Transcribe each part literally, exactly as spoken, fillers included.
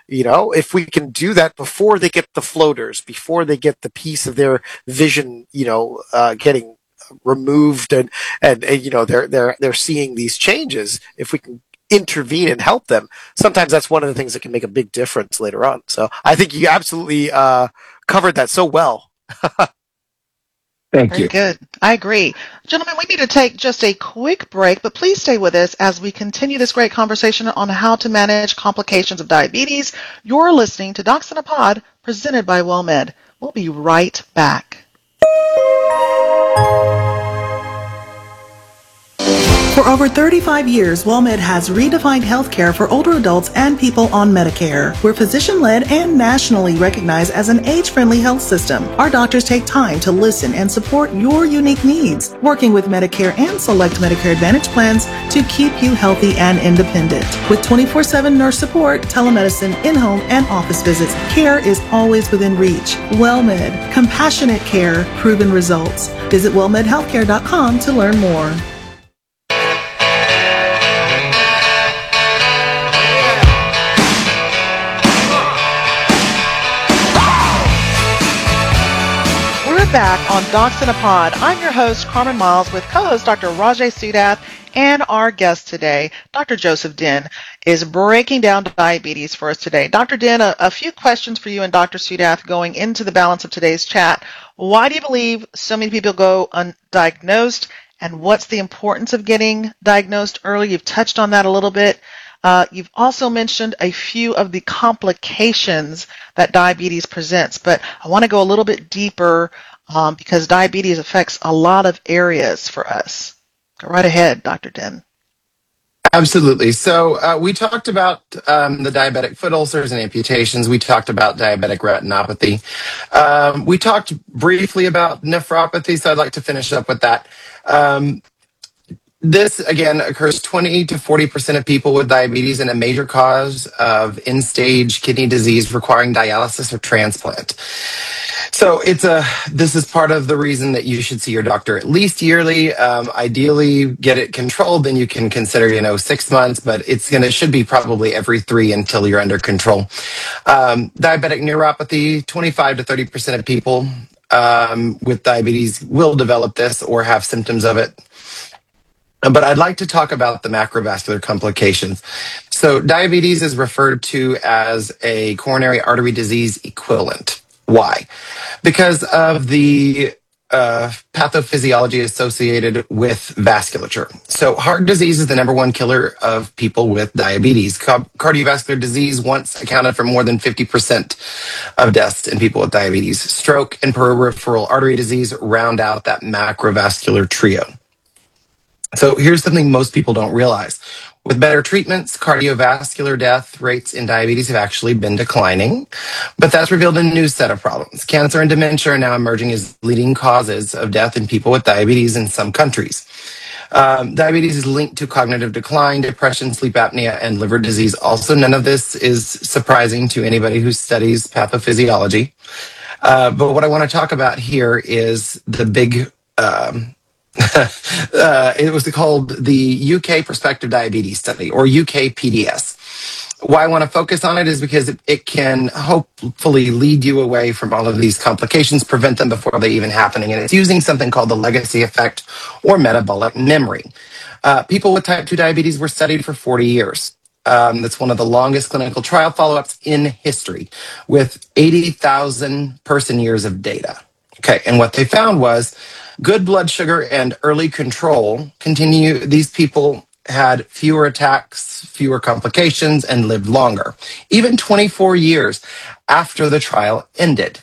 You know, if we can do that before they get the floaters, before they get the piece of their vision, you know, uh, getting removed, and, and, and you know, they're they're they're seeing these changes. If we can intervene and help them, sometimes that's one of the things that can make a big difference later on. So I think you absolutely uh, covered that so well. Thank Very you. good. I agree. Gentlemen, we need to take just a quick break, but please stay with us as we continue this great conversation on how to manage complications of diabetes. You're listening to Docs in a Pod, presented by WellMed. We'll be right back. For over thirty-five years, WellMed has redefined healthcare for older adults and people on Medicare. We're physician-led and nationally recognized as an age-friendly health system. Our doctors take time to listen and support your unique needs, working with Medicare and select Medicare Advantage plans to keep you healthy and independent. With twenty-four seven nurse support, telemedicine, in-home, and office visits, care is always within reach. WellMed. Compassionate care, proven results. Visit well med healthcare dot com to learn more. Back on Docs in a Pod. I'm your host, Carmen Miles, with co-host Doctor Rajay Sudath, and our guest today, Doctor Joseph Den, is breaking down diabetes for us today. Doctor Den, a, a few questions for you and Doctor Sudath going into the balance of today's chat. Why do you believe so many people go undiagnosed, and what's the importance of getting diagnosed early? You've touched on that a little bit. Uh, you've also mentioned a few of the complications that diabetes presents, but I want to go a little bit deeper um, because diabetes affects a lot of areas for us. Go right ahead, Doctor Den. Absolutely. So uh, we talked about um, the diabetic foot ulcers and amputations. We talked about diabetic retinopathy. Um, we talked briefly about nephropathy, so I'd like to finish up with that. Um, This, again, occurs twenty to forty percent of people with diabetes and a major cause of end-stage kidney disease requiring dialysis or transplant. So it's a, this is part of the reason that you should see your doctor at least yearly. Um, ideally, get it controlled, then you can consider, you know, six months, but it's going to, should be probably every three until you're under control. Um, diabetic neuropathy, twenty-five to thirty percent of people um, with diabetes will develop this or have symptoms of it. But I'd like to talk about the macrovascular complications. So diabetes is referred to as a coronary artery disease equivalent. Why? Because of the uh, pathophysiology associated with vasculature. So heart disease is the number one killer of people with diabetes. Car- cardiovascular disease once accounted for more than fifty percent of deaths in people with diabetes. Stroke and peripheral artery disease round out that macrovascular trio. So here's something most people don't realize. With better treatments, cardiovascular death rates in diabetes have actually been declining, but that's revealed a new set of problems. Cancer and dementia are now emerging as leading causes of death in people with diabetes in some countries. Um, diabetes is linked to cognitive decline, depression, sleep apnea, and liver disease. Also, none of this is surprising to anybody who studies pathophysiology. Uh, but what I want to talk about here is the big... Um, uh, it was called the U K Prospective Diabetes Study, or U K P D S. Why I want to focus on it is because it, it can hopefully lead you away from all of these complications, prevent them before they even happening. And it's using something called the legacy effect or metabolic memory. Uh, people with type two diabetes were studied for forty years. Um, that's one of the longest clinical trial follow-ups in history, with eighty thousand person years of data. Okay, and what they found was good blood sugar and early control continue. These people had fewer attacks, fewer complications, and lived longer, even twenty-four years after the trial ended.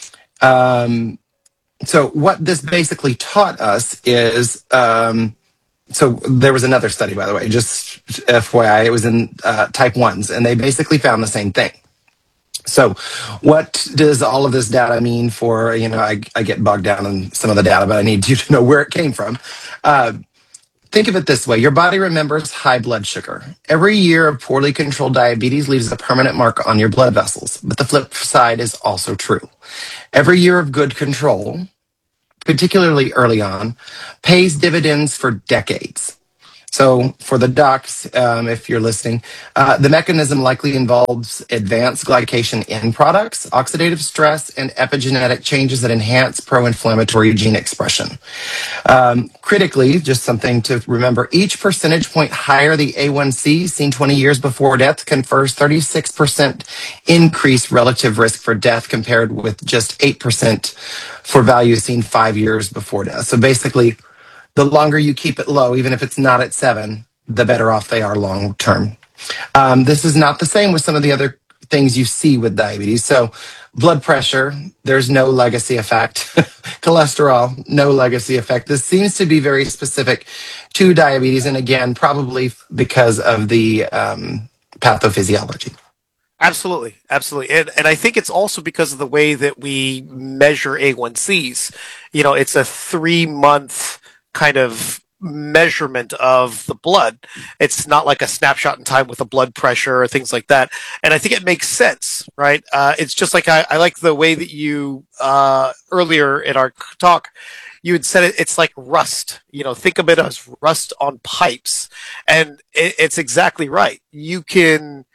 Um, so what this basically taught us is, um, so there was another study, by the way, just F Y I, it was in uh, type ones, and they basically found the same thing. So what does all of this data mean for, you know, I, I get bogged down in some of the data, but I need you to know where it came from. Uh, think of it this way. Your body remembers high blood sugar. Every year of poorly controlled diabetes leaves a permanent mark on your blood vessels. But the flip side is also true. Every year of good control, particularly early on, pays dividends for decades. So for the docs, um, if you're listening, uh, the mechanism likely involves advanced glycation in products, oxidative stress, and epigenetic changes that enhance pro-inflammatory gene expression. Um, critically, just something to remember, each percentage point higher the A one C seen twenty years before death confers thirty-six percent increased relative risk for death compared with just eight percent for values seen five years before death. So basically, the longer you keep it low, even if it's not at seven, the better off they are long term. Um, this is not the same with some of the other things you see with diabetes. So blood pressure, there's no legacy effect. Cholesterol, no legacy effect. This seems to be very specific to diabetes. And again, probably because of the um, pathophysiology. Absolutely, absolutely, and and I think it's also because of the way that we measure A one Cs. You know, it's a three month kind of measurement of the blood. It's not like a snapshot in time with a blood pressure or things like that. And I think it makes sense, right? Uh, it's just like I, I like the way that you uh, earlier in our talk. You had said it, it's like rust. You know, think of it as rust on pipes, and it, it's exactly right. You can.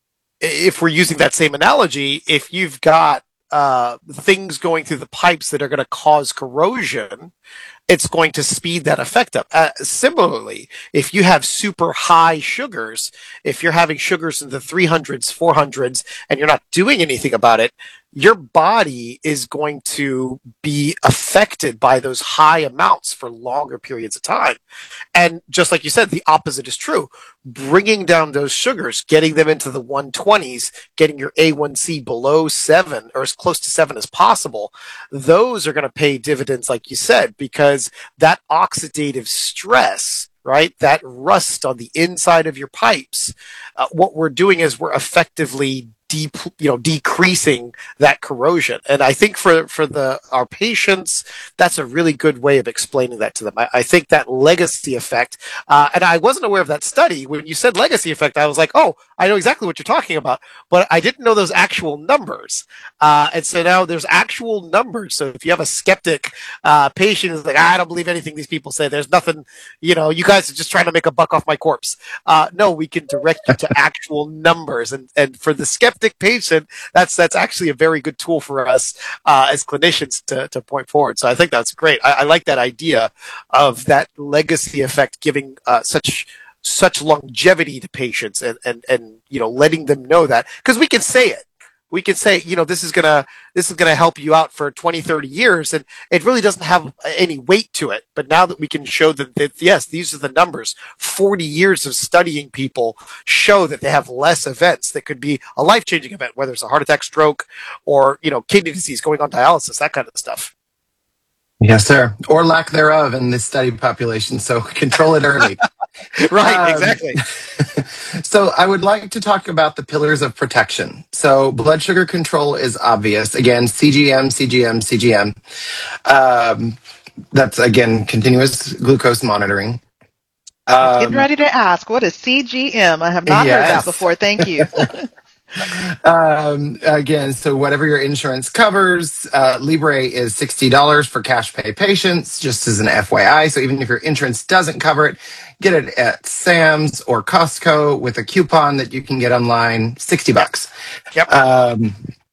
If we're using that same analogy, if you've got uh, things going through the pipes that are going to cause corrosion, it's going to speed that effect up. Uh, similarly, if you have super high sugars, if you're having sugars in the three hundreds, four hundreds, and you're not doing anything about it, your body is going to be affected by those high amounts for longer periods of time. And just like you said, the opposite is true. Bringing down those sugars, getting them into the one twenties, getting your A one C below seven or as close to seven as possible, those are going to pay dividends, like you said, because that oxidative stress, right, that rust on the inside of your pipes, uh, what we're doing is we're effectively De- you know, decreasing that corrosion. And I think for, for the, our patients, that's a really good way of explaining that to them. I, I think that legacy effect, uh, and I wasn't aware of that study. When you said legacy effect, I was like, oh, I know exactly what you're talking about, but I didn't know those actual numbers. Uh, and so now there's actual numbers. So if you have a skeptic, uh, patient who's like, I don't believe anything these people say, there's nothing, you know, you guys are just trying to make a buck off my corpse. Uh, no, we can direct you to actual numbers. And, and for the skeptic, patient, that's that's actually a very good tool for us uh, as clinicians to, to point forward. So I think that's great. I, I like that idea of that legacy effect giving uh, such such longevity to patients and, and, and you know letting them know that, because we can say it. We can say, you know, this is gonna this is gonna help you out for twenty, thirty years, and it really doesn't have any weight to it. But now that we can show that, that yes, these are the numbers, forty years of studying people show that they have less events that could be a life-changing event, whether it's a heart attack, stroke, or, you know, kidney disease, going on dialysis, that kind of stuff. Yes, sir. Or lack thereof in this studied population. So control it early. Right, um, exactly. So I would like to talk about the pillars of protection. So blood sugar control is obvious. Again, C G M, C G M, C G M. Um, that's, again, continuous glucose monitoring. Um, Getting ready to ask, what is C G M? I have not yes. heard that before. Thank you. um, again, so whatever your insurance covers, uh, Libre is sixty dollars for cash pay patients, just as an F Y I. So even if your insurance doesn't cover it, get it at Sam's or Costco with a coupon that you can get online, sixty bucks. Yep. Um,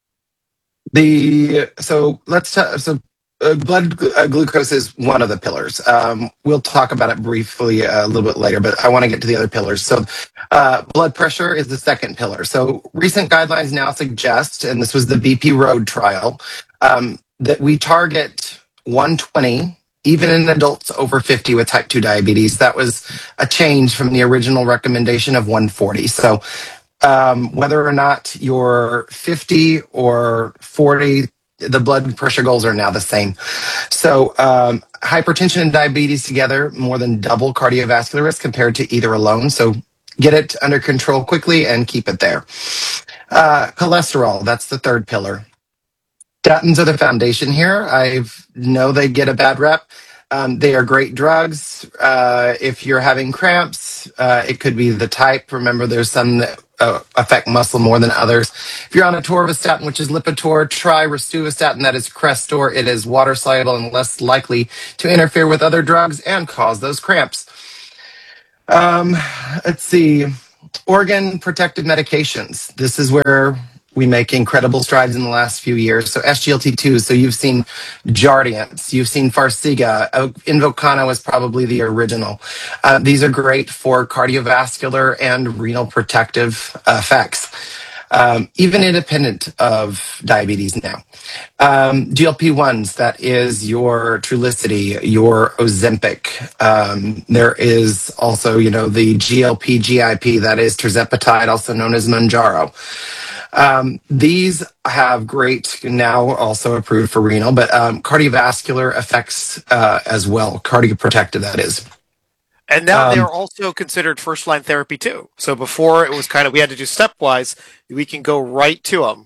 the so let's t- so uh, blood gl- uh, glucose is one of the pillars. Um, we'll talk about it briefly uh, a little bit later, but I want to get to the other pillars. So uh, blood pressure is the second pillar. So recent guidelines now suggest, and this was the B P Road trial, um, that we target one twenty even in adults over fifty with type two diabetes. That was a change from the original recommendation of one forty. So um, whether or not you're fifty or forty, the blood pressure goals are now the same. So um, hypertension and diabetes together more than double cardiovascular risk compared to either alone. So get it under control quickly and keep it there. Uh, cholesterol, that's the third pillar. Statins are the foundation here. I know they get a bad rep. Um, they are great drugs. Uh, if you're having cramps, uh, it could be the type. Remember, there's some that uh, affect muscle more than others. If you're on atorvastatin, which is Lipitor, try rosuvastatin, that is Crestor. It is water soluble and less likely to interfere with other drugs and cause those cramps. Um, let's see. Organ protected medications. This is where we make incredible strides in the last few years. So S G L T two. So you've seen Jardiance, you've seen Farxiga. Invokana was probably the original. Uh, these are great for cardiovascular and renal protective effects, um, even independent of diabetes now. Um, G L P ones, that is your Trulicity, your Ozempic. Um, there is also, you know, the G L P G I P, that is tirzepatide, also known as Mounjaro. Um, these have great, now also approved for renal, but um, cardiovascular effects uh, as well, cardioprotective, that is. And now Um, they're also considered first line therapy too. So before it was kind of, we had to do stepwise, we can go right to them.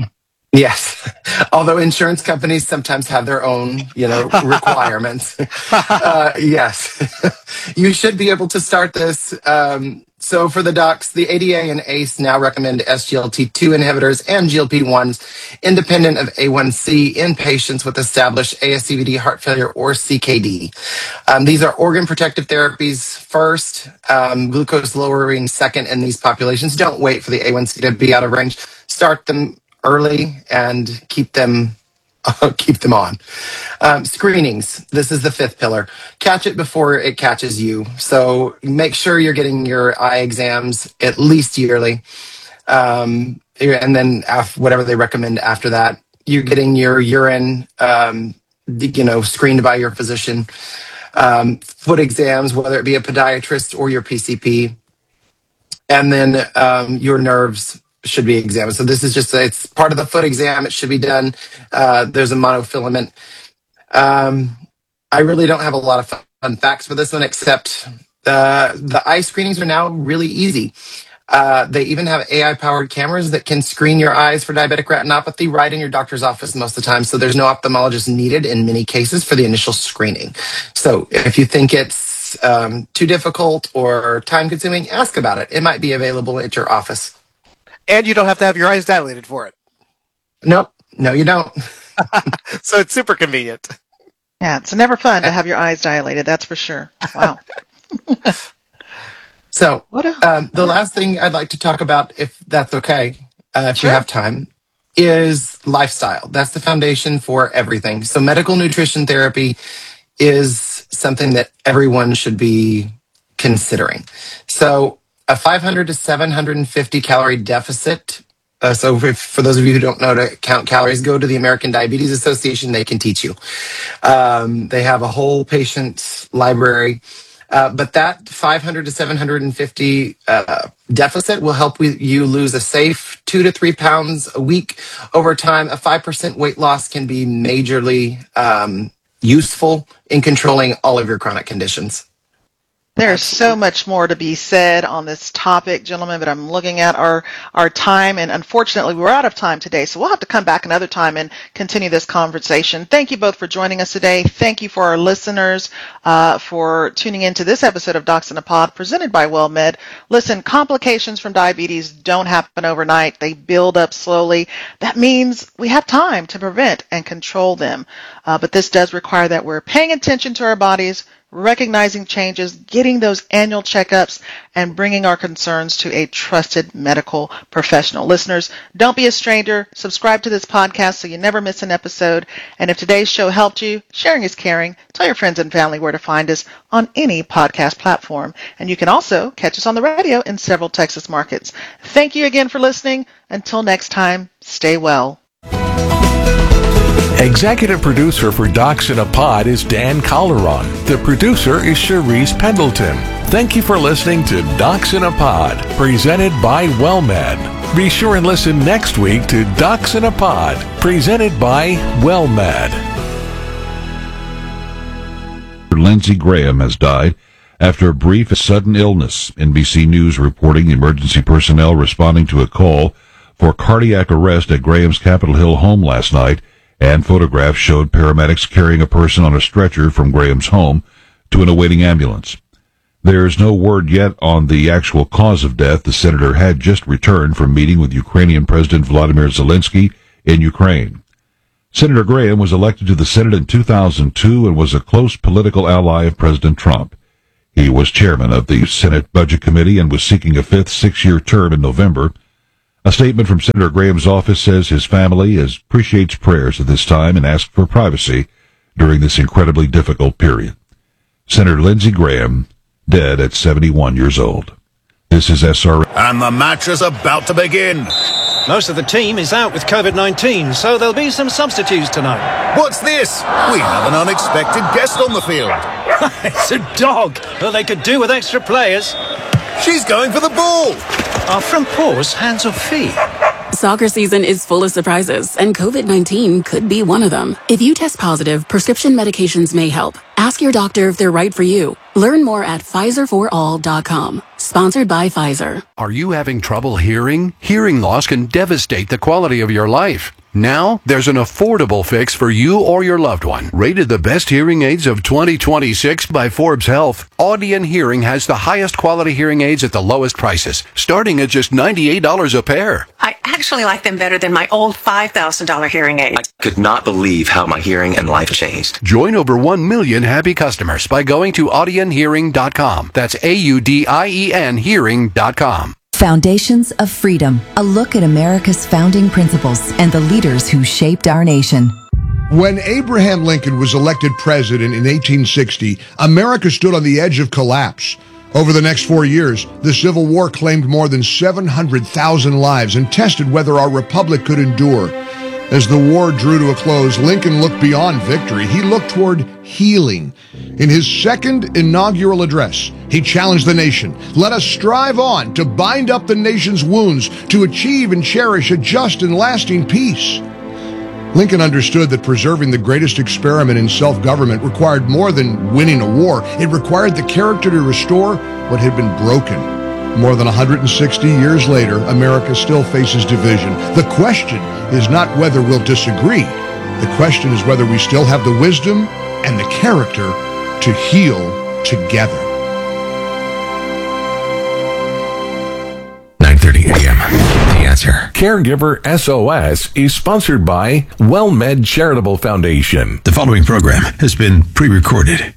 Yes, although insurance companies sometimes have their own, you know, requirements. uh, yes, you should be able to start this. Um, so for the docs, the A D A and A C E now recommend S G L T two inhibitors and G L P ones independent of A one C in patients with established A S C V D, heart failure, or C K D. Um, these are organ protective therapies first, um, glucose lowering second in these populations. Don't wait for the A one C to be out of range. Start them early and keep them uh, keep them on. Um, screenings. This is the fifth pillar. Catch it before it catches you. So make sure you're getting your eye exams at least yearly, um, and then af- whatever they recommend after that. You're getting your urine, um, you know, screened by your physician. Um, foot exams, whether it be a podiatrist or your P C P, and then um, your nerves should be examined. So this is just, it's part of the foot exam. It should be done. Uh, there's a monofilament. Um, I really don't have a lot of fun facts for this one, except uh, the eye screenings are now really easy. Uh, they even have A I-powered cameras that can screen your eyes for diabetic retinopathy right in your doctor's office most of the time. So there's no ophthalmologist needed in many cases for the initial screening. So if you think it's um, too difficult or time-consuming, ask about it. It might be available at your office. And you don't have to have your eyes dilated for it. Nope. No, you don't. So it's super convenient. Yeah, it's never fun to have your eyes dilated, that's for sure. Wow. So What a, um, the last thing I'd like to talk about, if that's okay, uh, if Sure. you have time, is lifestyle. That's the foundation for everything. So medical nutrition therapy is something that everyone should be considering. So a five hundred to seven hundred fifty calorie deficit. Uh, so if, for those of you who don't know to count calories, go to the American Diabetes Association. They can teach you. Um, they have a whole patient library. Uh, but that five hundred to seven hundred fifty uh, deficit will help you lose a safe two to three pounds a week over time. A five percent weight loss can be majorly um, useful in controlling all of your chronic conditions. There's so much more to be said on this topic, gentlemen, but I'm looking at our, our time, and unfortunately we're out of time today, so we'll have to come back another time and continue this conversation. Thank you both for joining us today. Thank you for our listeners uh, for tuning into this episode of Docs in a Pod presented by WellMed. Listen, complications from diabetes don't happen overnight. They build up slowly. That means we have time to prevent and control them, uh, but this does require that we're paying attention to our bodies, recognizing changes, getting those annual checkups, and bringing our concerns to a trusted medical professional. Listeners, don't be a stranger. Subscribe to this podcast so you never miss an episode. And if today's show helped you, sharing is caring. Tell your friends and family where to find us on any podcast platform. And you can also catch us on the radio in several Texas markets. Thank you again for listening. Until next time, stay well. Executive producer for Docs in a Pod is Dan Calderon. The producer is Cherise Pendleton. Thank you for listening to Docs in a Pod, presented by WellMed. Be sure and listen next week to Docs in a Pod, presented by WellMed. Lindsey Graham has died after a brief sudden illness. N B C News reporting emergency personnel responding to a call for cardiac arrest at Graham's Capitol Hill home last night, and photographs showed paramedics carrying a person on a stretcher from Graham's home to an awaiting ambulance. There's no word yet on the actual cause of death. The senator had just returned from meeting with Ukrainian President Vladimir Zelensky in Ukraine. Senator Graham was elected to the Senate in two thousand two and was a close political ally of President Trump. He was chairman of the Senate Budget Committee and was seeking a fifth six-year term in November. A statement from Senator Graham's office says his family appreciates prayers at this time and asks for privacy during this incredibly difficult period. Senator Lindsey Graham, dead at seventy-one years old. This is S R N. And the match is about to begin. Most of the team is out with COVID nineteen, so there'll be some substitutes tonight. What's this? We have an unexpected guest on the field. It's a dog. Well, they could do with extra players. She's going for the ball. Are front paws hands or feet? Soccer season is full of surprises, and COVID nineteen could be one of them. If you test positive, prescription medications may help. Ask your doctor if they're right for you. Learn more at Pfizer for all dot com. Sponsored by Pfizer. Are you having trouble hearing? Hearing loss can devastate the quality of your life. Now, there's an affordable fix for you or your loved one. Rated the best hearing aids of twenty twenty-six by Forbes Health, Audion Hearing has the highest quality hearing aids at the lowest prices, starting at just ninety-eight dollars a pair. I actually like them better than my old five thousand dollars hearing aid. I could not believe how my hearing and life changed. Join over one million happy customers by going to audion hearing dot com. That's A U D I E N hearing dot com. Foundations of Freedom, a look at America's founding principles and the leaders who shaped our nation. When Abraham Lincoln was elected president in eighteen sixty, America stood on the edge of collapse. Over the next four years, the Civil War claimed more than seven hundred thousand lives and tested whether our republic could endure. As the war drew to a close, Lincoln looked beyond victory. He looked toward healing. In his second inaugural address, he challenged the nation. Let us strive on to bind up the nation's wounds, to achieve and cherish a just and lasting peace. Lincoln understood that preserving the greatest experiment in self-government required more than winning a war. It required the character to restore what had been broken. More than one hundred sixty years later, America still faces division. The question is not whether we'll disagree. The question is whether we still have the wisdom and the character to heal together. nine thirty a.m. The Answer. Caregiver S O S is sponsored by WellMed Charitable Foundation. The following program has been pre-recorded.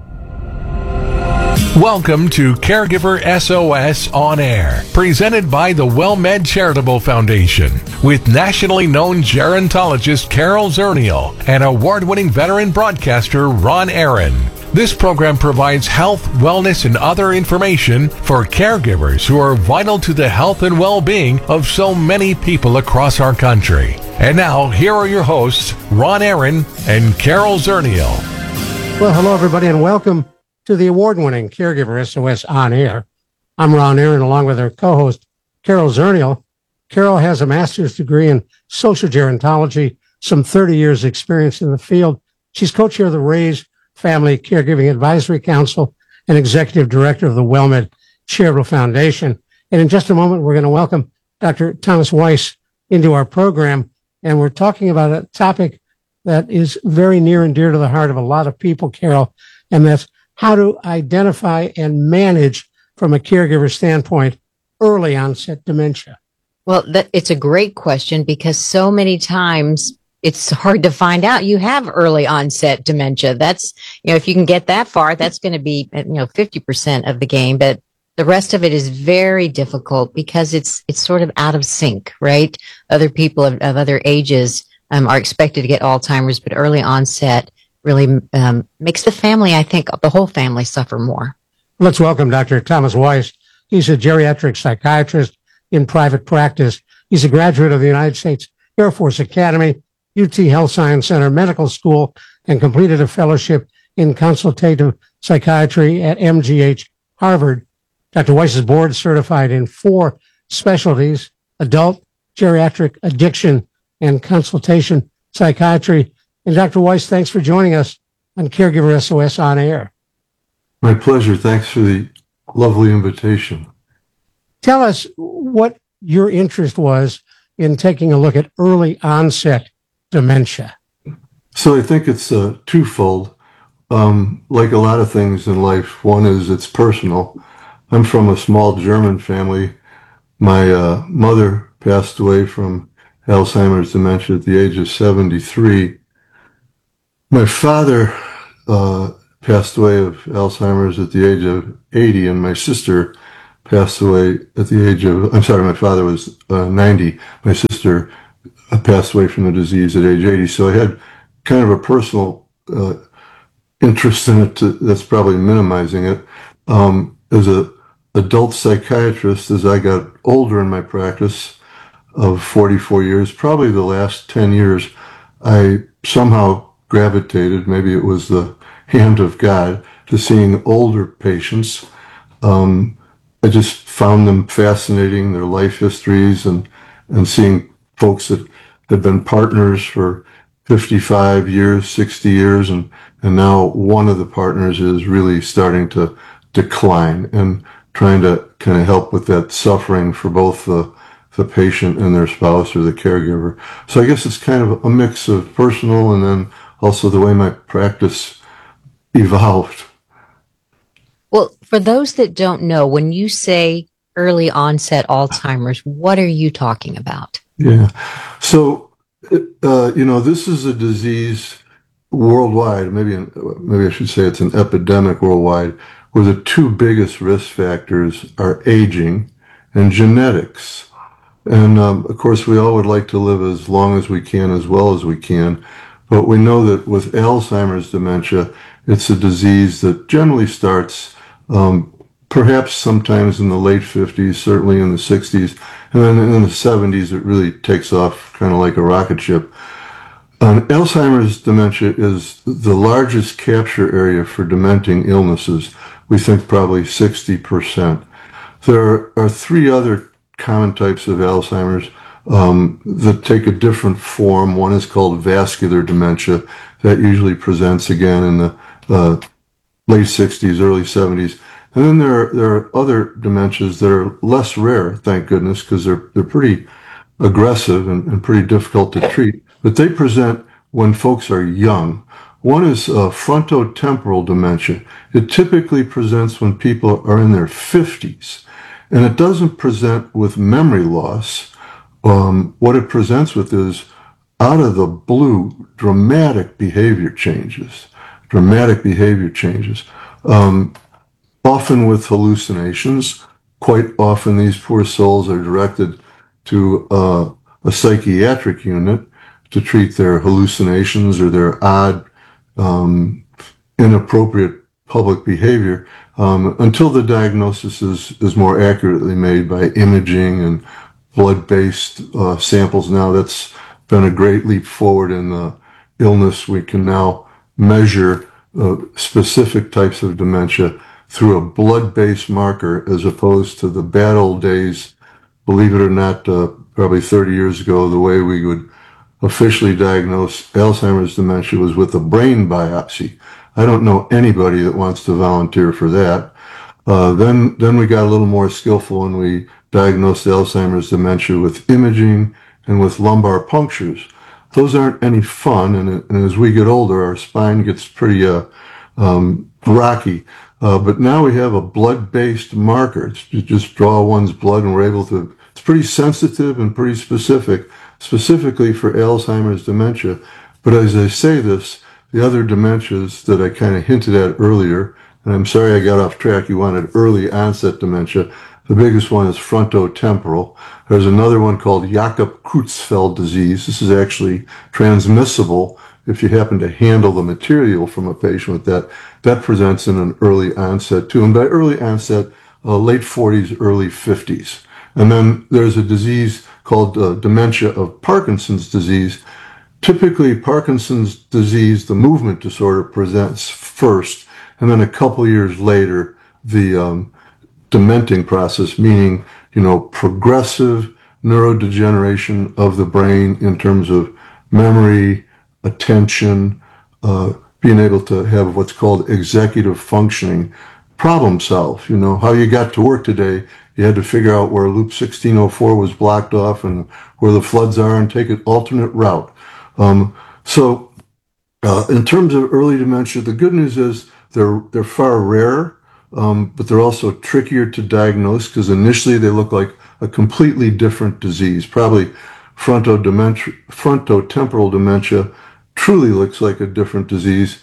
Welcome to Caregiver S O S On Air, presented by the WellMed Charitable Foundation, with nationally known gerontologist Carol Zernial and award-winning veteran broadcaster Ron Aaron. This program provides health, wellness, and other information for caregivers who are vital to the health and well-being of so many people across our country. And now, here are your hosts, Ron Aaron and Carol Zernial. Well, hello, everybody, and welcome to the award-winning Caregiver S O S On Air. I'm Ron Aaron, along with our co-host, Carol Zernial. Carol has a master's degree in social gerontology, some thirty years experience in the field. She's co-chair of the Raise Family Caregiving Advisory Council and executive director of the WellMed Charitable Foundation. And in just a moment, we're going to welcome Doctor Thomas Weiss into our program. And we're talking about a topic that is very near and dear to the heart of a lot of people, Carol, and that's how to identify and manage, from a caregiver standpoint, early onset dementia. Well, that, it's a great question, because so many times it's hard to find out you have early onset dementia. That's, you know, if you can get that far, that's going to be, you know, fifty percent of the game, but the rest of it is very difficult because it's, it's sort of out of sync, right? Other people of, of other ages um, are expected to get Alzheimer's, but early onset really um, makes the family, I think, the whole family suffer more. Let's welcome Doctor Thomas Weiss. He's a geriatric psychiatrist in private practice. He's a graduate of the United States Air Force Academy, U T Health Science Center Medical School, and completed a fellowship in consultative psychiatry at M G H Harvard. Doctor Weiss is board certified in four specialties: adult, geriatric, addiction, and consultation psychiatry. And Doctor Weiss, thanks for joining us on Caregiver S O S On Air. My pleasure. Thanks for the lovely invitation. Tell us what your interest was in taking a look at early onset dementia. So I think it's uh, twofold. Um, like a lot of things in life, one is it's personal. I'm from a small German family. My uh, mother passed away from Alzheimer's dementia at the age of seventy-three. My father uh, passed away of Alzheimer's at the age of eighty, and my sister passed away at the age of, I'm sorry, my father was uh, ninety. My sister uh, passed away from the disease at age eighty. So I had kind of a personal uh, interest in it to, that's probably minimizing it. Um, as a adult psychiatrist, as I got older in my practice of forty-four years, probably the last ten years, I somehow gravitated, maybe it was the hand of God, to seeing older patients. Um, I just found them fascinating, their life histories, and, and seeing folks that had been partners for fifty-five years, sixty years, and, and now one of the partners is really starting to decline, and trying to kind of help with that suffering for both the, the patient and their spouse or the caregiver. So I guess it's kind of a mix of personal and then also the way my practice evolved. Well, for those that don't know, when you say early onset Alzheimer's, what are you talking about? Yeah. So, uh, you know, this is a disease worldwide, maybe, maybe I should say it's an epidemic worldwide, where the two biggest risk factors are aging and genetics. And um, of course, we all would like to live as long as we can, as well as we can. But we know that with Alzheimer's dementia, it's a disease that generally starts um, perhaps sometimes in the late fifties, certainly in the sixties, and then in the seventies, it really takes off kind of like a rocket ship. Um, Alzheimer's dementia is the largest capture area for dementing illnesses. We think probably sixty percent. There are three other common types of Alzheimer's um, that take a different form. One is called vascular dementia. That usually presents again in the uh, late sixties, early seventies. And then there are, there are other dementias that are less rare, thank goodness, because they're, they're pretty aggressive and, and pretty difficult to treat. But they present when folks are young. One is uh, frontotemporal dementia. It typically presents when people are in their fifties. And it doesn't present with memory loss. Um, what it presents with is, out of the blue, dramatic behavior changes. Dramatic behavior changes. Um, often with hallucinations. Quite often these poor souls are directed to uh, a psychiatric unit to treat their hallucinations or their odd, um, inappropriate public behavior, um, until the diagnosis is, is more accurately made by imaging and blood-based uh, samples. Now that's been a great leap forward in the illness. We can now measure uh, specific types of dementia through a blood-based marker, as opposed to the bad old days, believe it or not, uh, probably thirty years ago, the way we would officially diagnose Alzheimer's dementia was with a brain biopsy. I don't know anybody that wants to volunteer for that. Uh, then, then we got a little more skillful and we diagnosed Alzheimer's dementia with imaging and with lumbar punctures. Those aren't any fun, and, and as we get older, our spine gets pretty uh, um, rocky. Uh, but now we have a blood-based marker. It's, you just draw one's blood and we're able to, it's pretty sensitive and pretty specific, specifically for Alzheimer's dementia. But as I say this, the other dementias that I kind of hinted at earlier, and I'm sorry I got off track, you wanted early onset dementia. The biggest one is frontotemporal. There's another one called Jakob-Creutzfeldt disease. This is actually transmissible if you happen to handle the material from a patient with that. That presents in an early onset too. And by early onset, uh, late forties, early fifties. And then there's a disease called uh, dementia of Parkinson's disease. Typically, Parkinson's disease, the movement disorder, presents first, and then a couple years later, the um, dementing process, meaning, you know, progressive neurodegeneration of the brain in terms of memory, attention, uh, being able to have what's called executive functioning, problem solve. You know, how you got to work today, you had to figure out where Loop sixteen oh four was blocked off and where the floods are and take an alternate route. Um, so uh, in terms of early dementia, the good news is they're, they're far rarer, um, but they're also trickier to diagnose because initially they look like a completely different disease. Probably frontodementia, frontotemporal dementia truly looks like a different disease.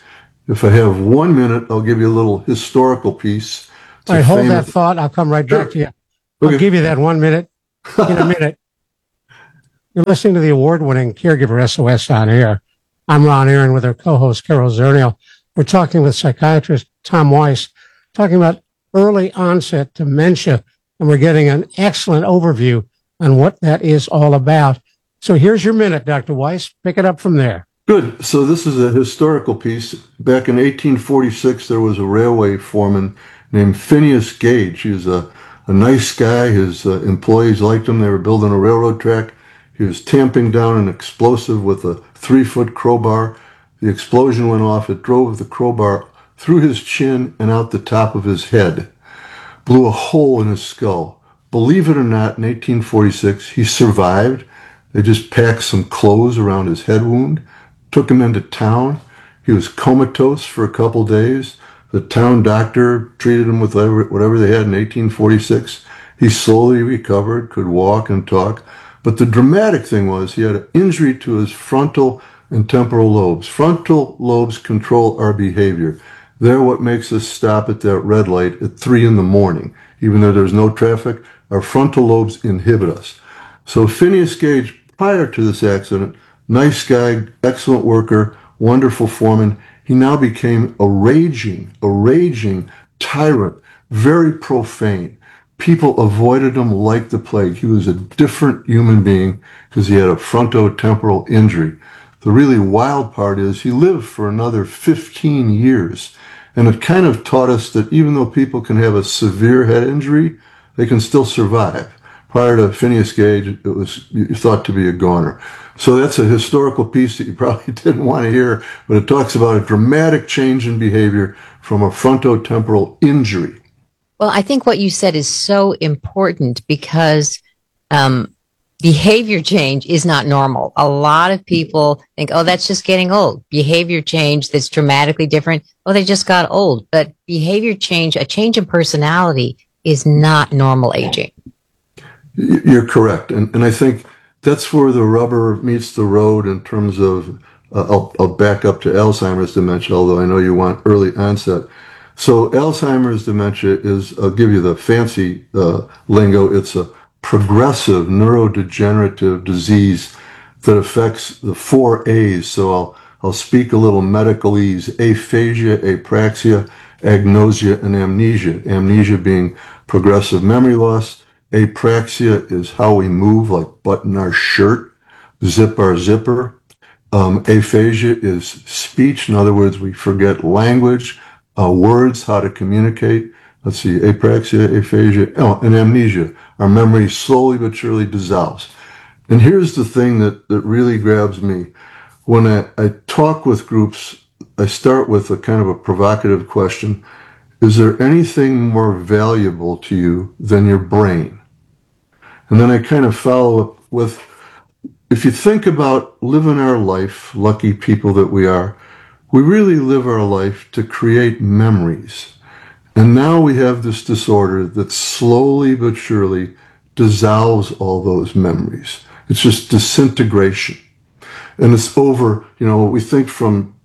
If I have one minute, I'll give you a little historical piece. All right, hold that thought. I'll come right back to you. I'll Okay. give you that one minute in a minute. You're listening to the award-winning Caregiver S O S on air. I'm Ron Aaron with our co-host Carol Zernial. We're talking with psychiatrist Tom Weiss, talking about early onset dementia, and we're getting an excellent overview on what that is all about. So here's your minute, Doctor Weiss. Pick it up from there. Good. So this is a historical piece. Back in eighteen forty-six, there was a railway foreman named Phineas Gage. He was a, a nice guy. His uh, employees liked him. They were building a railroad track. He was tamping down an explosive with a three-foot crowbar. The explosion went off. It drove the crowbar through his chin and out the top of his head, blew a hole in his skull. Believe it or not, in eighteen forty-six, he survived. They just packed some clothes around his head wound, took him into town. He was comatose for a couple days. The town doctor treated him with whatever, whatever they had in eighteen forty-six. He slowly recovered, could walk and talk. But the dramatic thing was he had an injury to his frontal and temporal lobes. Frontal lobes control our behavior. They're what makes us stop at that red light at three in the morning. Even though there's no traffic, our frontal lobes inhibit us. So Phineas Gage, prior to this accident, nice guy, excellent worker, wonderful foreman. He now became a raging, a raging tyrant, very profane. People avoided him like the plague. He was a different human being because he had a frontotemporal injury. The really wild part is he lived for another fifteen years. And it kind of taught us that even though people can have a severe head injury, they can still survive. Prior to Phineas Gage, it was thought to be a goner. So that's a historical piece that you probably didn't want to hear, but it talks about a dramatic change in behavior from a frontotemporal injury. Well, I think what you said is so important because um, behavior change is not normal. A lot of people think, oh, that's just getting old. Behavior change that's dramatically different, oh, they just got old. But behavior change, a change in personality, is not normal aging. You're correct. And, and I think that's where the rubber meets the road in terms of, uh, I'll, I'll back up to Alzheimer's dementia, although I know you want early onset. So Alzheimer's dementia is, I'll give you the fancy uh, lingo, it's a progressive neurodegenerative disease that affects the four A's. So I'll, I'll speak a little medicalese: aphasia, apraxia, agnosia, and amnesia. Amnesia being progressive memory loss. Apraxia is how we move, like button our shirt, zip our zipper. Um, aphasia is speech. In other words, we forget language, uh, words, how to communicate. Let's see, apraxia, aphasia, oh, and amnesia. Our memory slowly but surely dissolves. And here's the thing that, that really grabs me. When I, I talk with groups, I start with a kind of a provocative question. Is there anything more valuable to you than your brain? And then I kind of follow up with, if you think about living our life, lucky people that we are, we really live our life to create memories. And now we have this disorder that slowly but surely dissolves all those memories. It's just disintegration. And it's over, you know, we think from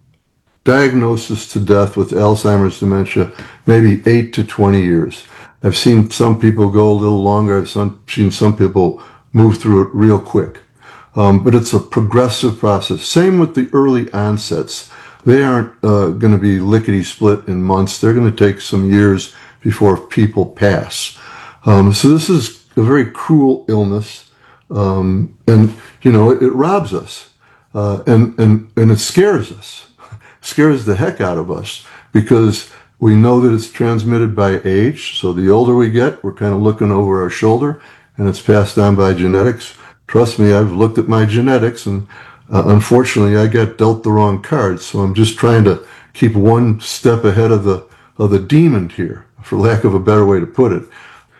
diagnosis to death with Alzheimer's dementia, maybe eight to twenty years. I've seen some people go a little longer. I've some, seen some people move through it real quick. Um, but it's a progressive process. Same with the early onsets. They aren't uh, going to be lickety-split in months. They're going to take some years before people pass. Um, so this is a very cruel illness. Um, and, you know, it, it robs us. Uh, and, and, and it scares us. Scares the heck out of us because we know that it's transmitted by age. So the older we get, we're kind of looking over our shoulder, and it's passed on by genetics. Trust me, I've looked at my genetics, and uh, unfortunately, I got dealt the wrong cards. So I'm just trying to keep one step ahead of the of the demon here, for lack of a better way to put it.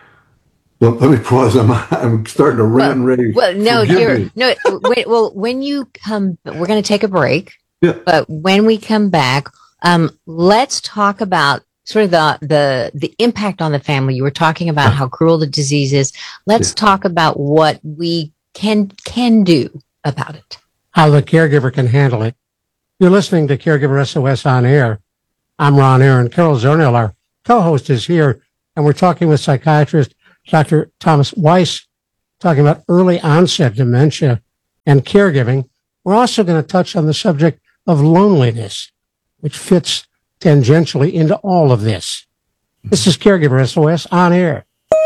Well, let me pause. I'm I'm starting to rant and rave. Well, no, Forgive you're, me. no. Wait, well, when you come, we're going to take a break. Yeah. But when we come back, um, let's talk about sort of the, the, the impact on the family. You were talking about how cruel the disease is. Let's Yeah. talk about what we can, can do about it. How the caregiver can handle it. You're listening to Caregiver S O S on air. I'm Ron Aaron. Carol Zernial, our co-host, is here, and we're talking with psychiatrist Doctor Thomas Weiss, talking about early onset dementia and caregiving. We're also going to touch on the subject of loneliness, which fits tangentially into all of this. This is Caregiver S O S On Air.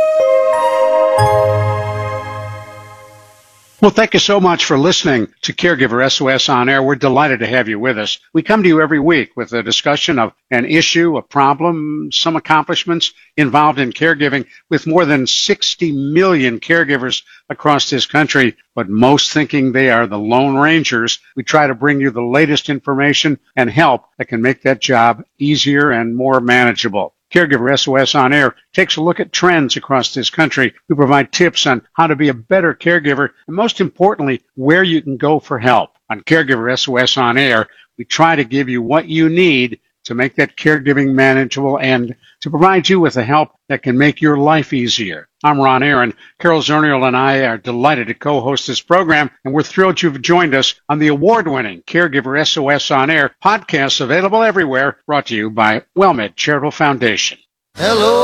Well, thank you so much for listening to Caregiver S O S On Air. We're delighted to have you with us. We come to you every week with a discussion of an issue, a problem, some accomplishments involved in caregiving with more than sixty million caregivers across this country, but most thinking they are the Lone Rangers. We try to bring you the latest information and help that can make that job easier and more manageable. Caregiver S O S On Air takes a look at trends across this country. We provide tips on how to be a better caregiver, and most importantly, where you can go for help. On Caregiver S O S On Air, we try to give you what you need to make that caregiving manageable and to provide you with the help that can make your life easier. I'm Ron Aaron. Carol Zernial and I are delighted to co-host this program, and we're thrilled you've joined us on the award-winning Caregiver S O S On Air podcast, available everywhere, brought to you by WellMed Charitable Foundation. Hello.